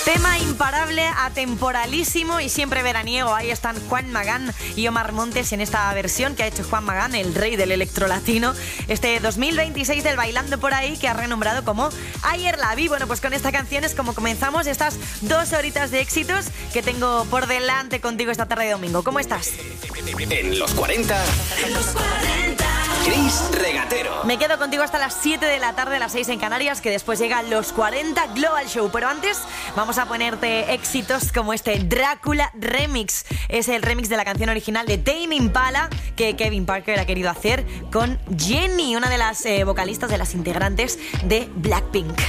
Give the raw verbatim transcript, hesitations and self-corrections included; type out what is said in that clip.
Tema imparable, atemporalísimo y siempre veraniego. Ahí están Juan Magán y Omar Montes en esta versión que ha hecho Juan Magán, el rey del electrolatino, este dos mil veintiséis del Bailando por Ahí, que ha renombrado como Ayer la vi. Bueno, pues con esta canción es como comenzamos estas dos horitas de éxitos que tengo por delante contigo esta tarde de domingo. ¿Cómo estás? En los cuarenta, en los cuarenta, Chris Regatero. Me quedo contigo hasta las siete de la tarde, las seis en Canarias, que después llega Los cuarenta Global Show. Pero antes vamos a ponerte éxitos como este Drácula Remix. Es el remix de la canción original de Tame Impala que Kevin Parker ha querido hacer con Jennie, una de las eh, vocalistas, de las integrantes de Blackpink.